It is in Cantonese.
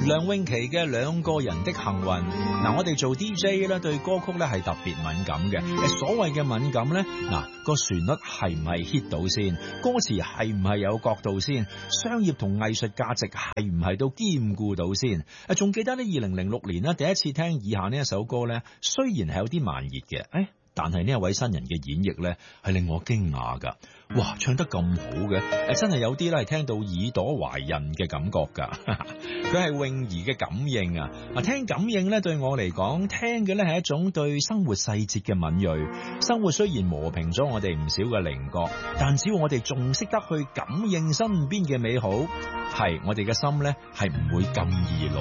梁詠琪嘅兩個人的幸運。嗱，我哋做 DJ 咧，對歌曲咧係特別敏感嘅。所謂嘅敏感咧，個旋律係唔係 hit 到先，歌詞係唔係有角度先，商業同藝術價值係唔係都兼顧到先。仲記得呢2006年咧第一次聽以下呢一首歌咧，雖然係有啲慢熱嘅，但係呢一位新人嘅演繹咧係令我驚訝噶。哇，唱得咁好嘅，真係有啲咧係聽到耳朵懷孕嘅感覺噶。佢係泳兒嘅感應啊！聽感應咧對我嚟講，聽嘅咧係一種對生活細節嘅敏銳。生活雖然磨平咗我哋唔少嘅稜角，但只要我哋仲識得去感應身邊嘅美好，係我哋嘅心咧係唔會咁易老